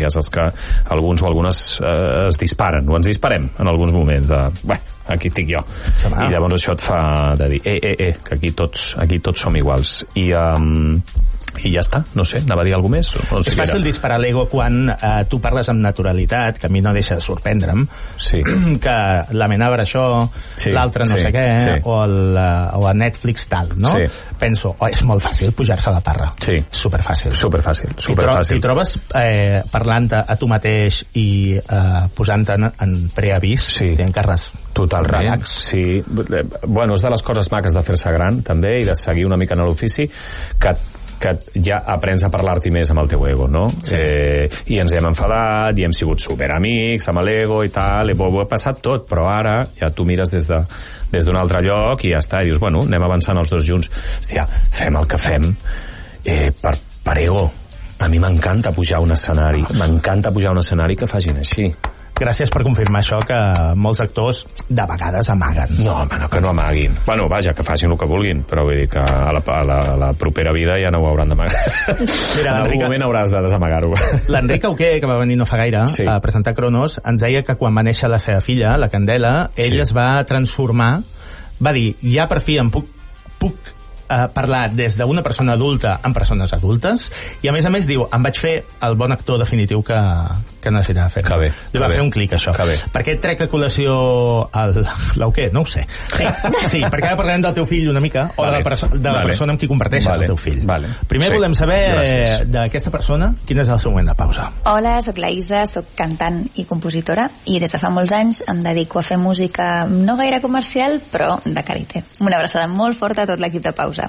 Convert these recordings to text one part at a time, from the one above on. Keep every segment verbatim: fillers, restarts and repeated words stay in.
ja saps que alguns o algunes eh, es disparen, o ens disparem en alguns moments de, bé, aquí estic jo. I llavors això et fa de dir, eh, eh, eh, que aquí tots, aquí tots som iguals. I, um, i ja està, no sé, anava a dir alguna més? No sé. És fàcil disparar l'ego quan eh, tu parles amb naturalitat, que a mi no deixa de sorprendre'm, sí. que la Menabre això, sí, l'altre no sí, sé què, sí. o, el, o a Netflix tal, no? Sí. Penso, oh, és molt fàcil pujar-se a la parra. Sí. Superfàcil. Superfàcil, superfàcil. I tro trobes eh, parlant a tu mateix i eh, posant-te en, en preavís, sí. dient Carles, totalment, relax. Sí. Bueno, és de les coses maques de fer-se gran, també, i de seguir una mica en l'ofici, que que ja aprens a parlar-t'hi més amb el teu ego, no? Sí. Eh, i ens hem enfadat, i hem sigut superamics amb l'ego i tal, i ho, ho he passat tot, però ara ja tu mires des de des d'un altre lloc i ja està, i dius, bueno, anem avançant els dos junts. Hòstia, fem el que fem eh, per, per ego. A mi m'encanta pujar a un escenari, m'encanta pujar a un escenari que facin així. Gràcies per confirmar això, que molts actors de vegades amaguen. No, home, no, que no amaguin. Bueno, vaja, que facin el que vulguin, però vull dir que a la, a la, a la propera vida ja no ho hauran d'amagar. Mira, en algun moment hauràs de desamagar-ho. L'Enric Auqué, que va venir no fa gaire, sí, a presentar Cronos, ens deia que quan va néixer la seva filla, la Candela, ell sí. es va transformar, va dir, ja per fi em puc, puc Uh, parlar des d'una persona adulta amb persones adultes, i a més a més diu, em vaig fer el bon actor definitiu que, que necessitava fer. Que bé. Li va bé. fer un clic, això. Que bé. Per què trec a col·lació l'Auqué? No ho sé. Sí, sí, perquè ara parlem del teu fill una mica, o vale. de la, perso de la vale. persona amb qui comparteixes vale. el teu fill. Vale. Primer sí. volem saber Gràcies. d'aquesta persona, quin és el seu moment de pausa. Hola, sóc la Isa, sóc cantant i compositora, i des de fa molts anys em dedico a fer música no gaire comercial, però de qualitat. Una abraçada molt forta a tot l'equip de Pausa.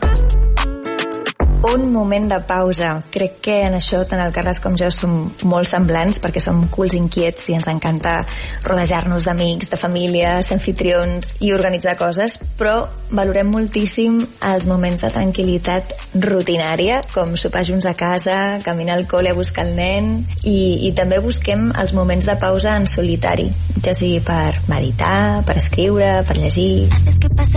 Un moment de pausa. Crec que en això tant el Carles com jo som molt semblants, perquè som culs inquiets i ens encanta rodejar-nos d'amics, de família, ser anfitrions i organitzar coses, però valorem moltíssim els moments de tranquil·litat rutinària, com sopar junts a casa, caminar al col·le a buscar el nen, i, i també busquem els moments de pausa en solitari, ja sigui per meditar, per escriure, per llegir.